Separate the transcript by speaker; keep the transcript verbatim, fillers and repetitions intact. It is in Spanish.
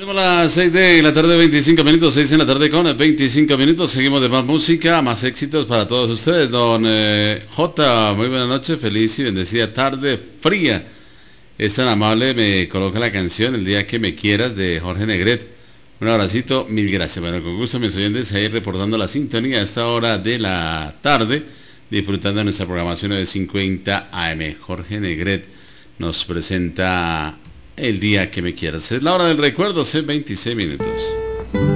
Speaker 1: Tenemos las seis de la tarde, veinticinco minutos, seis en la tarde con veinticinco minutos. Seguimos de más música, más éxitos para todos ustedes. Don eh, J, muy buena noche, feliz y bendecida tarde fría. Es tan amable, me coloca la canción El día que me quieras de Jorge Negret. Un abracito, mil gracias. Bueno, con gusto mis oyentes ahí reportando la sintonía a esta hora de la tarde, disfrutando de nuestra programación nueve cincuenta A M. Jorge Negret nos presenta El día que me quieras. Es la hora del recuerdo, C veintiséis minutos.